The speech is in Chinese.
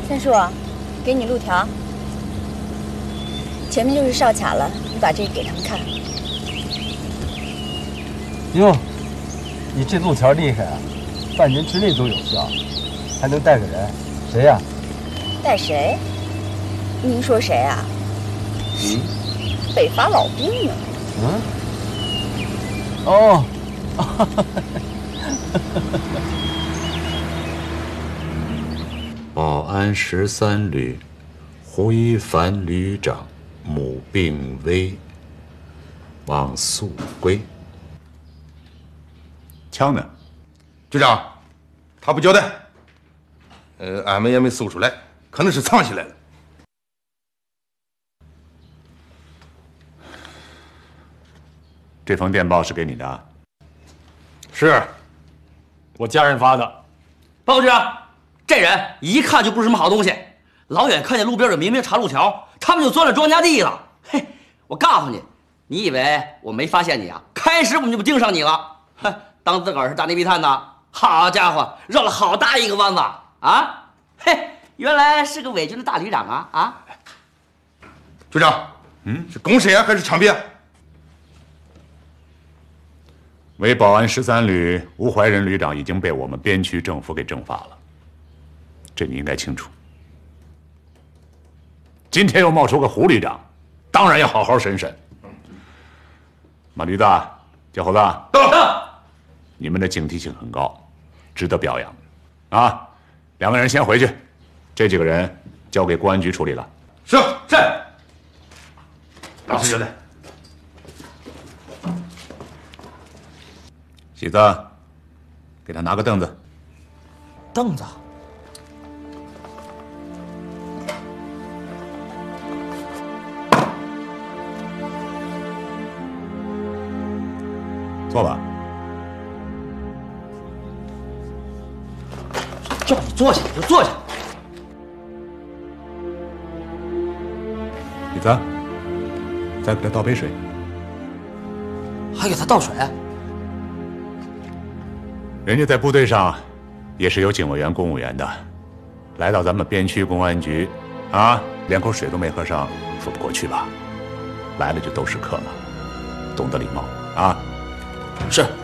三叔，给你路条，前面就是哨卡了，你把这个给他们看。 哟，你这路条厉害啊，半年之内都有效，还能带个人，谁呀？ 带谁？您说谁啊？北伐老兵呢。 哦。 保安13旅胡一凡旅长母病危，望速归。 枪呢？ 局长，他不交代。俺们也没搜出来，可能是藏起来了。 这封电报是给你的？ 是，我家人发的。 报告局长，这人一看就不是什么好东西，老远看见路边有明明岔路桥，他们就钻了庄稼地了。嘿，我告诉你，你以为我没发现你啊？开始我们就盯上你了。哼，当自个儿是大内密探呢？好家伙，绕了好大一个弯子啊！嘿，原来是个伪军的大旅长啊！啊， 局长，是公审还是枪毙？ 为保安13旅吴怀仁旅长已经被我们边区政府给正法了，这你应该清楚。今天又冒出个胡旅长，当然要好好审审。马驴子、小伙子， 到。 你们的警惕性很高，值得表扬。啊，两个人先回去，这几个人交给公安局处理了。 是。老实交代。 喜子，给他拿个凳子。 凳子。 坐吧。 叫你坐下你就坐下。 喜子，再给他倒杯水。 还给他倒水？ 人家在部队上也是有警卫员、公务员的，来到咱们边区公安局，啊，连口水都没喝上，说不过去吧？来了就都是客嘛，懂得礼貌啊。 是。